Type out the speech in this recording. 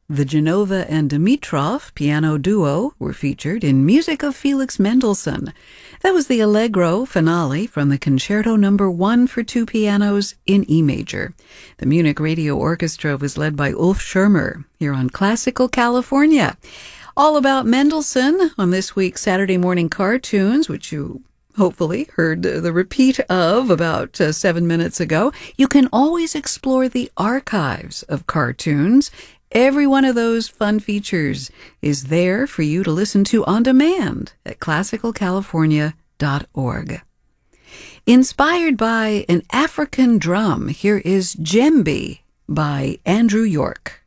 The Genova and Dimitrov piano duo were featured in Music of Felix Mendelssohn. That was the Allegro finale from the Concerto No. 1 for two pianos in E major. The Munich Radio Orchestra was led by Ulf Schirmer here on Classical California. All about Mendelssohn on this week's Saturday Morning Cartoons, which you hopefully heard the repeat of about 7 minutes ago. You can always explore the archives of cartoons. Every one of those fun features is there for you to listen to on demand at classicalcalifornia.org. Inspired by an African drum, here is Djembe by Andrew York.